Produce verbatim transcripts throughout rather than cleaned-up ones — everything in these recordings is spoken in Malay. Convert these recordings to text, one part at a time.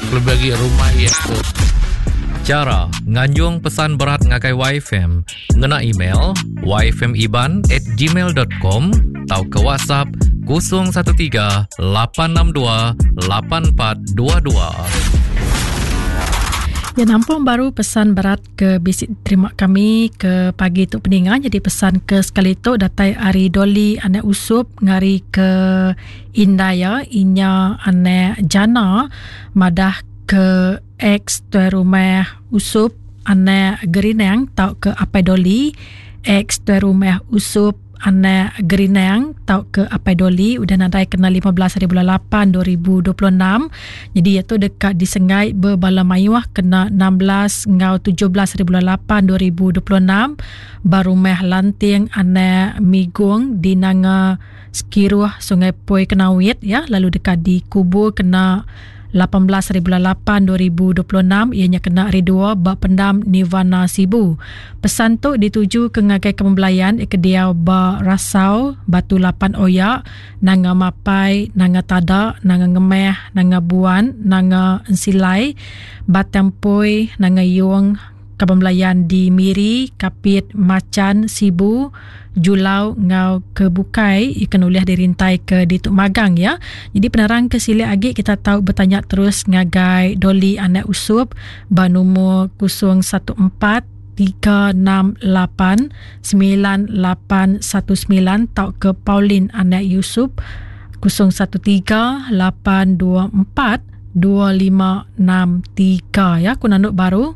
bagi rumah ya tu. Cara nganjung pesan berat ngagai Y F M ngena email y f m iban at gmail dot com atau ke WhatsApp kosong satu tiga lapan enam dua lapan empat dua dua. Ya, nampung baru pesan berat ke bisik terima kami ke pagi tu peningan. Jadi pesan ke sekali tu datai Ari Doli anak usup ngari ke Indaya inya anak jana madah ke ex tuai rumah usup anak Gerinang tau ke Apai Doli ex tuai rumah usup anak Gerinang tau ke Apai Doli udah nadai kena lima belas hari bulan lapan dua ribu dua puluh enam. Jadi iaitu dekat di Sengai Berbala Mayuah kena enam belas ngau tujuh belas hari bulan lapan dua ribu dua puluh enam. Baru meh lanting anak Migung di Nanga Sekiruh Sungai Poi Kenawit ya, lalu dekat di Kubur kena lapan belas hari bulan lapan dua ribu dua puluh enam, ianya kena hari dua bak pendam Nirvana Sibu. Pesan tu dituju ke ngagai kembelayan ikediau ba Rasau Batu Lapan Oyak Nanga Mapai Nanga Tada Nanga Ngemeh Nanga Buan Nanga Ensilai Batampoi Nanga Yung kembelayan di Miri Kapit Macan Sibu Julau ngau ke Bukai ikan uliah dirintai ke Dituk Magang ya. Jadi penerang ke sili agi kita tahu bertanya terus ngagai Doli anak usup ba nombor kosong satu empat tiga enam lapan sembilan lapan satu sembilan tau ke Pauline anak Yusuf kosong satu tiga lapan dua empat dua lima enam tiga ya. Kunanduk baru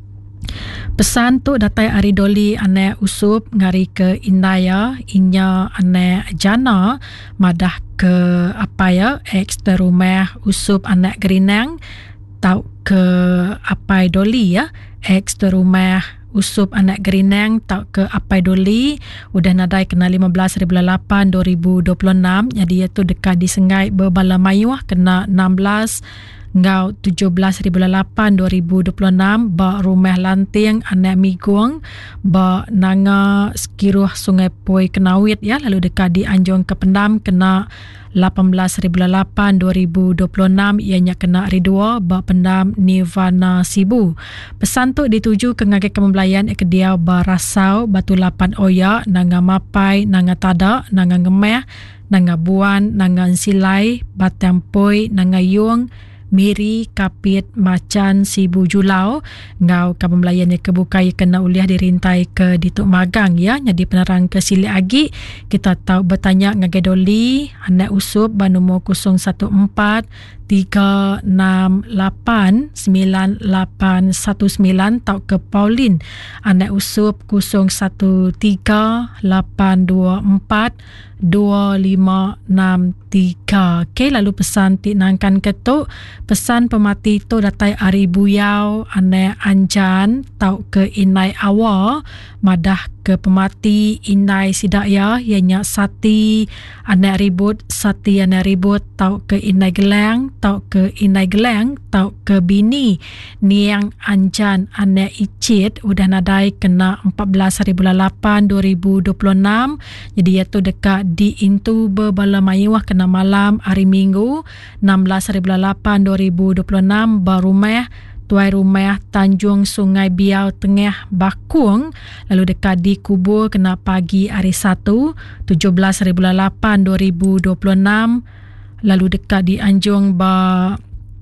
pesan tu datai Ari Doli anak usup ngari ke Indaya inya anak jana madah ke apa ya ex rumah usup anak Gerinang tau ke Apai Doli ya ex rumah usup anak Gerinang tau ke Apai Doli udah nadai kena lima belas hari bulan lapan dua ribu dua puluh enam. Jadi iaitu dekat di Sengai Berbala Mayuah kena enam belas ngau tujuh belas hari bulan lapan dua ribu dua puluh enam ba rumah lanting anak Migung ba Nanga Sekiruh Sungai Poi Kenawit ya, lalu dekat di Anjung Kependam kena lapan belas hari bulan lapan dua ribu dua puluh enam, ianya kena hari dua ba pendam Nirvana Sibu. Pesan tu dituju ke ngagai kembelayan ikediau ba Rasau Batu Lapan Oyak Nanga Mapai Nanga Tada Nanga Ngemeh Nanga Buan Nanga Ensilai Batampoi Nanga Yung Miri Kapit Macan Sibu Julau ngau kapal melayan yang kebukai kena uliah dirintai ke Dituk Magang ya. Jadi penerang ke sili agi kita tahu bertanya ngagai Doli anak usup ba nombor kosong satu empat tiga enam lapan sembilan lapan satu sembilan tau ke Pauline anak usup kosong satu tiga lapan dua empat dua lima enam tiga. Okey, lalu pesan tinangkan ketuk pesan pemati tu datai Ari Buyau anak Anjan tau ke Inai Awa madah ke pemati Inai Sidaya ianya Sati anak ribut Sati anak ribut tau ke Inai Gelang tau ke Inai Gelang tau ke bini Niang Anjan anak Icit udah nadai kena empat belas hari bulan lapan dua ribu dua puluh enam. Jadi iaitu dekat di Intu Berbala Mayuah kena malam hari Minggu enam belas hari bulan lapan dua ribu dua puluh enam baru meh tuai rumah Tanjung Sungai Biau Tengah Bakung, lalu dekat di Kubur kena pagi hari Sabtu tujuh belas hari bulan lapan dua ribu dua puluh enam, lalu dekat di Anjung ba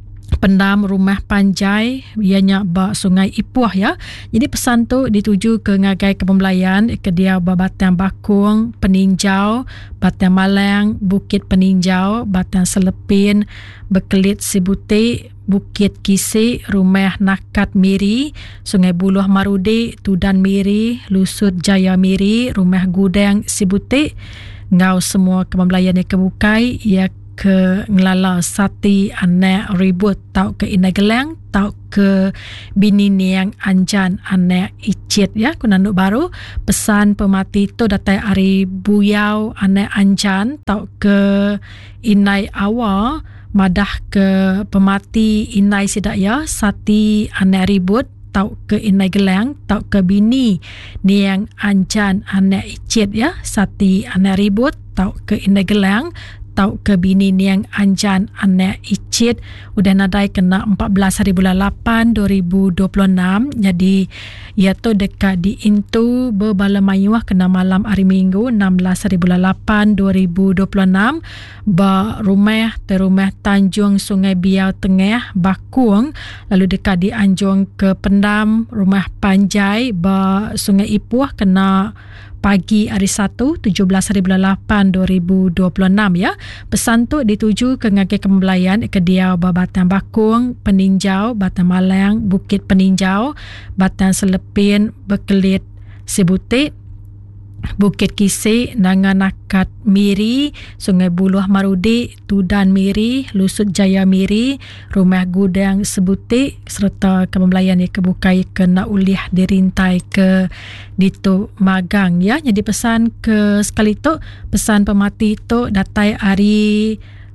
pendam Rumah Panjai ianya ba Sungai Ipuah ya. Jadi pesan tu dituju ke ngagai kepembelayan ke dia ba Batang Bakung, Peninjau, Batang Malang, Bukit Peninjau, Batang Selepin, Bekelit Sibutik, Bukit Kisik, Rumah Nakat Miri, Sungai Buluh Marudik, Tudan Miri, Lusut Jaya Miri, Rumah Gudang Sibutik. Ngau semua kepembelayan yang kebukai ia ke ngelala Sati anak ribut tau ke Inai Gelang tau ke bini Niang Anjan anak Icit ya. Kunanduk baru pesan pemati tu datai Ari Buyau anak Anjan tau ke Inai Awa madah ke pemati Inai Sidaya Sati anak ribut tau ke Inai Gelang tau ke bini Niang Anjan anak Icit ya. Sati anak ribut tau ke Inai Gelang tau ke bini niang anjan anak icit udah nadai kena empat belas hari bulan lapan dua ribu dua puluh enam. Jadi ia tu dekat di Intu Berbala Mayuah kena malam hari Minggu enam belas hari bulan lapan dua ribu dua puluh enam ba rumah te rumah Tanjung Sungai Biau Tengah Bakung, lalu dekat di Anjung ke Pendam rumah Panjai ba Sungai Ipuah kena pagi hari Sabtu tujuh belas hari bulan lapan dua ribu dua puluh enam ya. Pesan tu dituju ke ngagai kembelayan ke Diau Batang Bakung, Peninjau, Batang Malang, Bukit Peninjau, Batang Selepin, Bekelit Sebutik, Bukit Kisik, Nanganakat Miri, Sungai Buluh Marudi, Tudan Miri, Lusut Jaya Miri, Rumah Gudang Sebutik serta kembelayan yang kebukai kena ulih dirintai ke Ditu Magang ya. Jadi pesan ke sekali tu, pesan pemati tu datai hari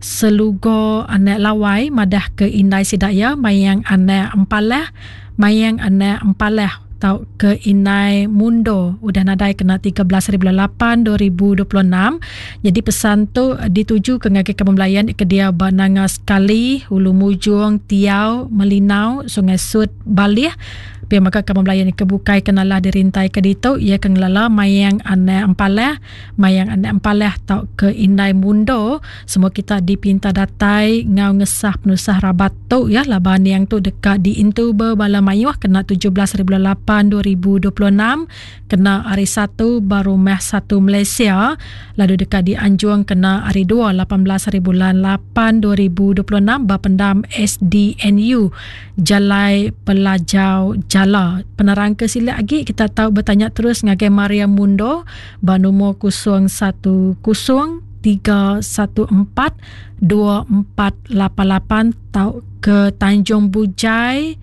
Selugo anak lawai madah ke Indai Sidaya mayang anak empalah, mayang anak empalah tau ke Inai Mundo udah nadai kena tiga belas hari bulan lapan dua ribu dua puluh enam. Jadi pesan tu dituju ke ngagai kembelayan ke dia Bananga Sekali, Hulu Mujung, Tiau, Melinau, Sungai Sud, Balih. Pihak maka kembelayan kebukai kenalah dirintai ke ditu ia kengelala mayang anak empalah, mayang anak empalah tau ke Inai Mundo. Semua kita dipinta datai ngau ngesah penusah rabat tu ya. Laban yang tu dekat di Intu Berbala Mayuah kena tujuh belas hari bulan lapan dua ribu dua puluh enam, kena hari satu baru Meh satu Malaysia. Lalu dekat di Anjuang kena hari dua lapan belas hari bulan lapan dua ribu dua puluh enam Bapendam S D N U Jalai Pelajau Jala. Penerang ke sila lagi kita tahu bertanya terus ngagai Maria Mundo ba nombor kosong satu kosong tiga satu empat dua empat lapan lapan tau ke Tanjung Bujai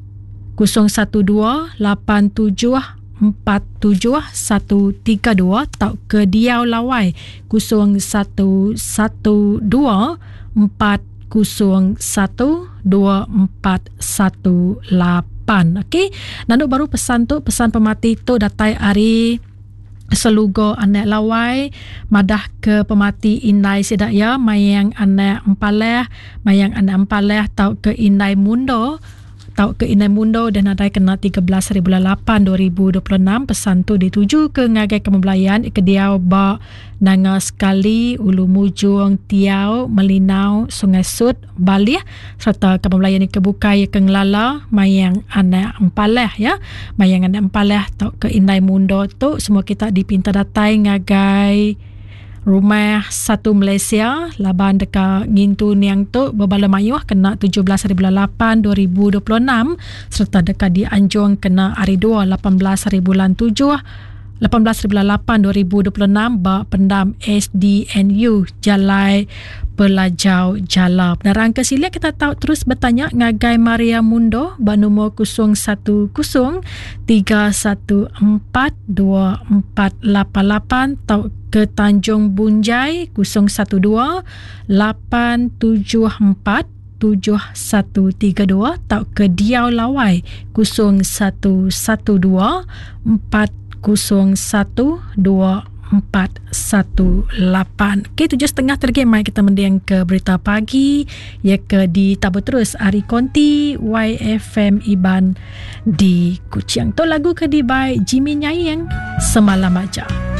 kosong satu dua lapan tujuh empat tujuh satu tiga dua tau ke Diau Lawai kosong satu satu dua empat kosong satu dua empat satu lapan. Okey, nandu baru pesan tu, pesan pemati tu datai hari Selugo anak lawai madah ke pemati Indai Sidaya mayang anak empalah, mayang anak empalah tau ke Indai Mundo, tau ke Inai Mundo dan nadai kena tiga belas hari bulan lapan dua ribu dua puluh enam. Pesan tu dituju ke ngagai kembelayan ke Diau ba Nanga Sekali, Ulu Mujung, Tiau, Melinau, Sungai Sud, Balih serta kembelayan yang kebukai ke Ngelala mayang anak empalah ya. Mayang anak empalah tau ke Inai Mundo tu semua kita dipinta datai ngagai Rumah Satu Malaysia. Laban dekat Ngintu Niang tu Berbala Mayuah kena tujuh belas hari bulan lapan dua ribu dua puluh enam serta dekat di Anjung kena hari dua lapan belas hari bulan tujuh lapan belas hari bulan lapan dua ribu dua puluh enam ba Pendam S D N U Jalai Pelajau Jala. Penerang ke sila kita tahu terus bertanya ngagai Maria Mundo ba nombor kosong satu kosong tiga satu empat dua empat lapan lapan tau ke Tanjung Bunjai kosong satu dua lapan tujuh empat tujuh satu tiga dua tau ke Diau Lawai kosong satu satu dua empat kosong satu dua empat satu lapan. Okey, tujuh setengah tergem mai kita mendiang ke berita pagi ya ke di tabur terus Ari Konti Y F M Iban di Kuching. Tu lagu ke di by Jimmy Nyayeng Semalam Aja.